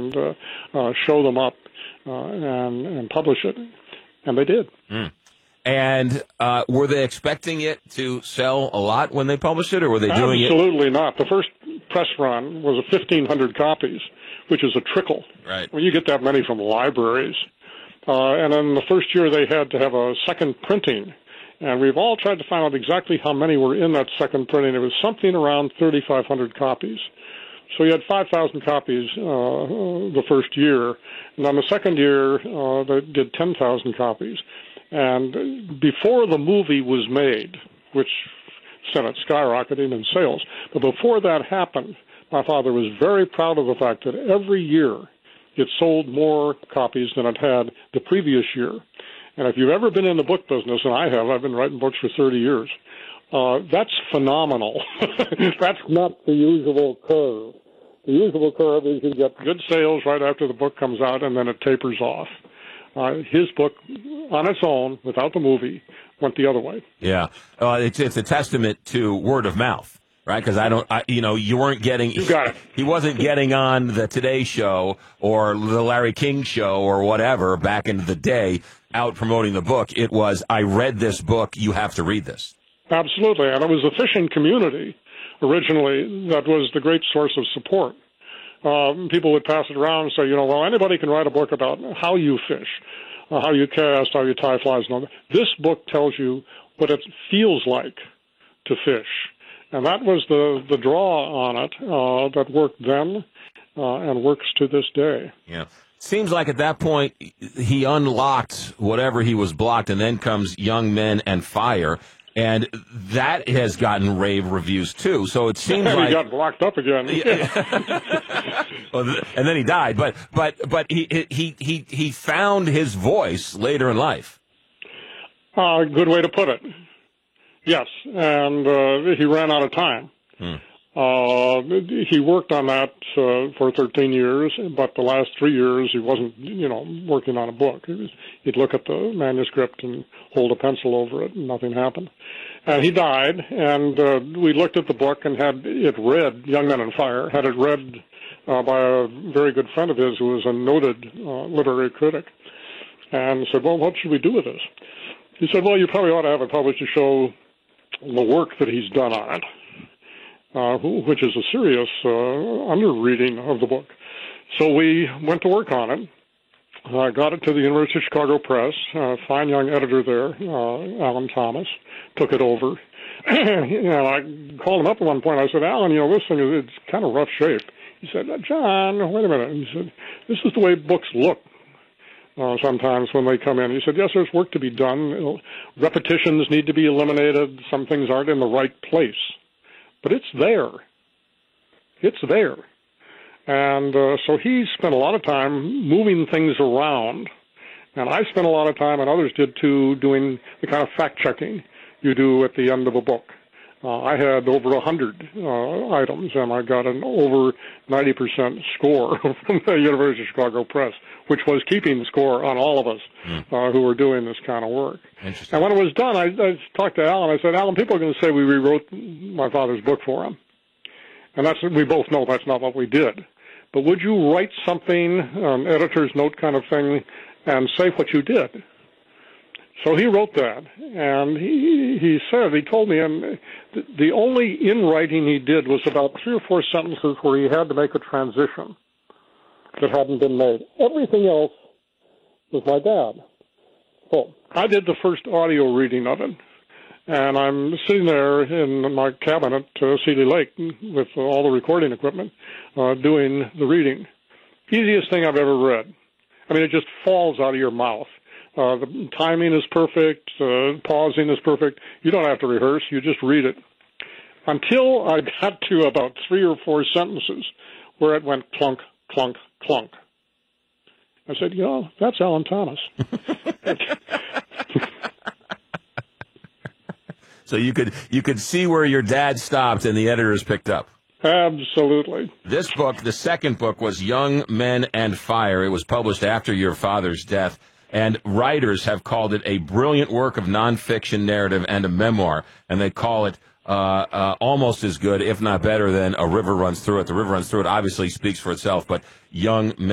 and show them up and publish it. And they did. Mm. And were they expecting it to sell a lot when they published it, or were they doing it? Absolutely not. The first press run was 1,500 copies, which is a trickle. Right. Well, you get that many from libraries. And then the first year they had to have a second printing. And we've all tried to find out exactly how many were in that second printing. It was something around 3,500 copies. So you had 5,000 copies the first year. And then the second year, they did 10,000 copies. And before the movie was made, which sent it skyrocketing in sales, but before that happened, my father was very proud of the fact that every year it sold more copies than it had the previous year. And if you've ever been in the book business, and I have, I've been writing books for 30 years, that's phenomenal. That's not the usual curve. The usual curve is you get good sales right after the book comes out, and then it tapers off. His book, on its own, without the movie, went the other way. Yeah, it's a testament to word of mouth, right? Because you weren't getting. You got it. He wasn't getting on the Today Show or the Larry King Show or whatever back in the day out promoting the book. It was, I read this book, you have to read this. Absolutely, and it was the fishing community originally that was the great source of support. People would pass it around and say, well, anybody can write a book about how you fish, how you cast, how you tie flies, and all that. This book tells you what it feels like to fish. And that was the draw on it that worked then and works to this day. Yeah. Seems like at that point he unlocked whatever he was blocked, and then comes Young Men and Fire. And that has gotten rave reviews too. So it seems like he got blocked up again. Well, and then he died. But he found his voice later in life. Good way to put it. Yes, and he ran out of time. He worked on that for 13 years, but the last 3 years he wasn't, working on a book. He'd look at the manuscript and hold a pencil over it, and nothing happened. And he died, and we looked at the book and had it read, Young Men and Fire, had it read by a very good friend of his who was a noted literary critic, and said, well, what should we do with this? He said, well, you probably ought to have it published to show the work that he's done on it. Which is a serious under-reading of the book. So we went to work on it, got it to the University of Chicago Press, fine young editor there, Alan Thomas, took it over. I called him up at one point. I said, Alan, this thing it's kind of rough shape. He said, John, wait a minute. He said, this is the way books look sometimes when they come in. He said, yes, there's work to be done. Repetitions need to be eliminated. Some things aren't in the right place. But it's there. It's there. And so he spent a lot of time moving things around. And I spent a lot of time, and others did too, doing the kind of fact-checking you do at the end of a book. I had over 100 items, and I got an over 90% score from the University of Chicago Press, which was keeping the score on all of us who were doing this kind of work. And when it was done, I talked to Alan. I said, Alan, people are going to say we rewrote my father's book for him. And we both know that's not what we did. But would you write something, editor's note kind of thing, and say what you did? So he wrote that, and he told me, and the only in-writing he did was about 3 or 4 sentences where he had to make a transition that hadn't been made. Everything else was my dad. So I did the first audio reading of it, and I'm sitting there in my cabin at Seeley Lake with all the recording equipment doing the reading. Easiest thing I've ever read. I mean, it just falls out of your mouth. The timing is perfect. Pausing is perfect. You don't have to rehearse. You just read it. Until I got to about 3 or 4 sentences where it went clunk, clunk, clunk. I said, that's Alan Thomas. So you could see where your dad stopped and the editors picked up. Absolutely. This book, the second book, was Young Men and Fire. It was published after your father's death. And writers have called it a brilliant work of nonfiction narrative and a memoir, and they call it almost as good, if not better, than A River Runs Through It. The River Runs Through It obviously speaks for itself, but Young Men